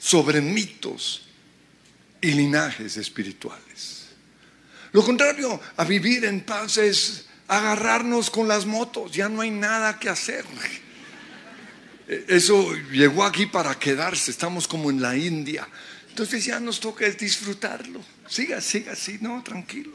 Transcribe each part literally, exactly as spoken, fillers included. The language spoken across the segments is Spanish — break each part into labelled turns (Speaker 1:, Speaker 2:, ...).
Speaker 1: sobre mitos y linajes espirituales. Lo contrario a vivir en paz es agarrarnos con las motos. Ya no hay nada que hacer. Eso llegó aquí para quedarse. Estamos como en la India. Entonces ya nos toca disfrutarlo. Siga, siga así, no, tranquilo.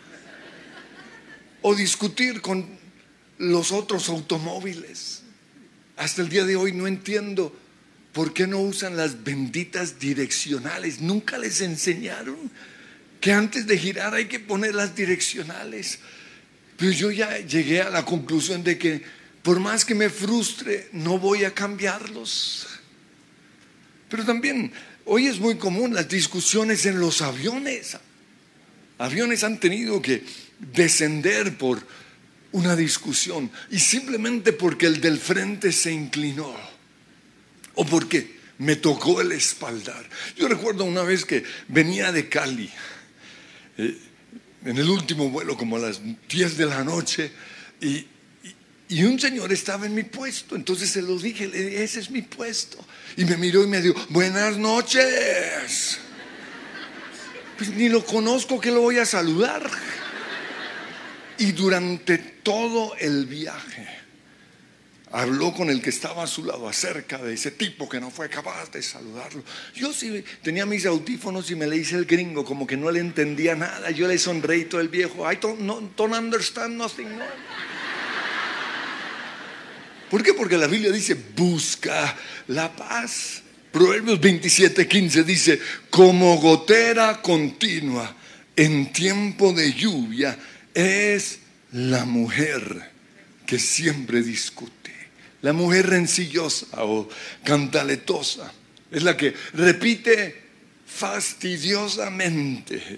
Speaker 1: O discutir con los otros automóviles. Hasta el día de hoy no entiendo por qué no usan las benditas direccionales. Nunca les enseñaron que antes de girar hay que poner las direccionales. Pero yo ya llegué a la conclusión de que por más que me frustre, no voy a cambiarlos. Pero también hoy es muy común las discusiones en los aviones. Aviones han tenido que descender por una discusión, y simplemente porque el del frente se inclinó o porque me tocó el espaldar. Yo recuerdo una vez que venía de Cali, eh, en el último vuelo, como a las diez de la noche, y, y, y un señor estaba en mi puesto. Entonces se lo dije, le dije, ese es mi puesto. Y me miró y me dijo, buenas noches. Pues ni lo conozco, que lo voy a saludar. Y durante todo el viaje habló con el que estaba a su lado acerca de ese tipo que no fue capaz de saludarlo. Yo sí tenía mis audífonos y me le hice el gringo, como que no le entendía nada. Yo le sonreí todo el viejo. I don't, no, don't understand nothing. No. ¿Por qué? Porque la Biblia dice, busca la paz. Proverbios veintisiete quince dice, como gotera continua en tiempo de lluvia es la mujer que siempre discute. La mujer rencillosa o cantaletosa es la que repite fastidiosamente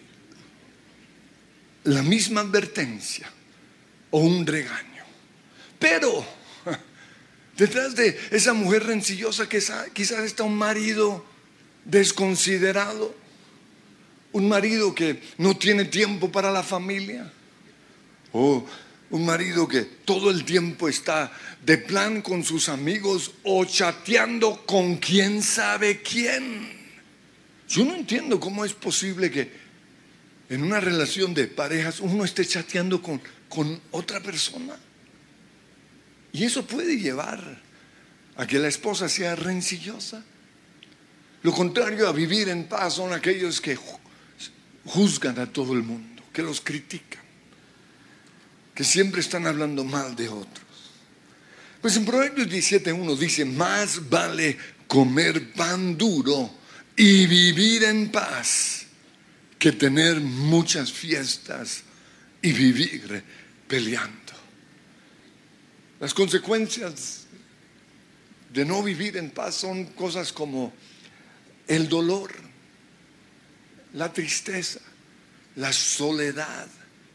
Speaker 1: la misma advertencia o un regaño. Pero detrás de esa mujer rencillosa quizás, quizás está un marido desconsiderado, un marido que no tiene tiempo para la familia, o un marido que todo el tiempo está de plan con sus amigos o chateando con quién sabe quién. Yo no entiendo cómo es posible que en una relación de parejas uno esté chateando con, con otra persona. Y eso puede llevar a que la esposa sea rencillosa. Lo contrario a vivir en paz son aquellos que juzgan a todo el mundo, que los critican, que siempre están hablando mal de otros. Pues en Proverbios diecisiete uno dice, más vale comer pan duro y vivir en paz que tener muchas fiestas y vivir peleando. Las consecuencias de no vivir en paz son cosas como el dolor, la tristeza, la soledad,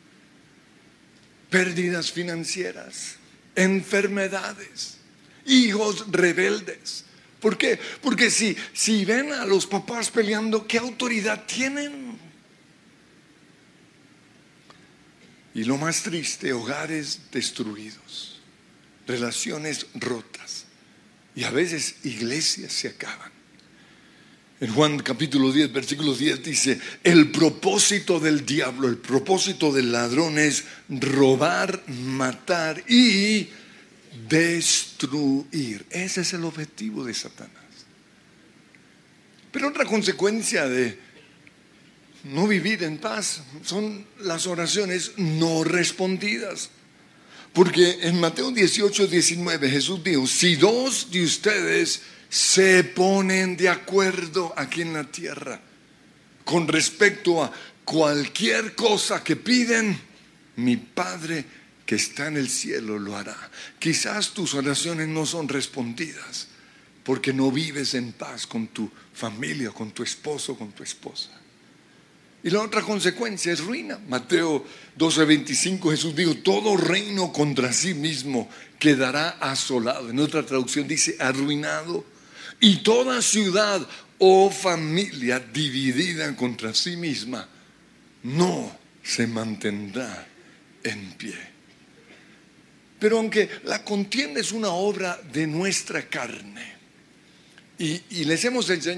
Speaker 1: pérdidas financieras, enfermedades, hijos rebeldes. ¿Por qué? Porque si, si ven a los papás peleando, ¿qué autoridad tienen? Y lo más triste, hogares destruidos, relaciones rotas, y a veces iglesias se acaban. En Juan capítulo diez, versículo diez dice, el propósito del diablo, el propósito del ladrón es robar, matar y destruir. Ese es el objetivo de Satanás. Pero otra consecuencia de no vivir en paz son las oraciones no respondidas. Porque en Mateo dieciocho, diecinueve Jesús dijo, si dos de ustedes se ponen de acuerdo aquí en la tierra con respecto a cualquier cosa que piden, mi Padre que está en el cielo lo hará. Quizás tus oraciones no son respondidas porque no vives en paz con tu familia, con tu esposo, con tu esposa. Y la otra consecuencia es ruina. Mateo doce, veinticinco Jesús dijo, todo reino contra sí mismo quedará asolado. En otra traducción dice arruinado. Y toda ciudad o familia dividida contra sí misma no se mantendrá en pie. Pero aunque la contienda es una obra de nuestra carne, y, y les hemos enseñado